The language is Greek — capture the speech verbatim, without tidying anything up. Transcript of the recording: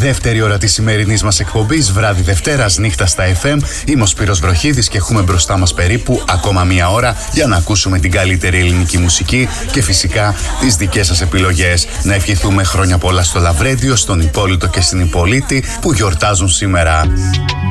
δεύτερη ώρα της σημερινής μας εκπομπής, βράδυ Δευτέρας, νύχτα στα εφ εμ. Είμαι ο Σπύρος Βροχίδης και έχουμε μπροστά μας περίπου ακόμα μία ώρα για να ακούσουμε την καλύτερη ελληνική μουσική και φυσικά τις δικές σας επιλογές. Να ευχηθούμε χρόνια πολλά στο Λαβρέντιο, στον Υπόλυτο και στην Υπολίτη που γιορτάζουν σήμερα.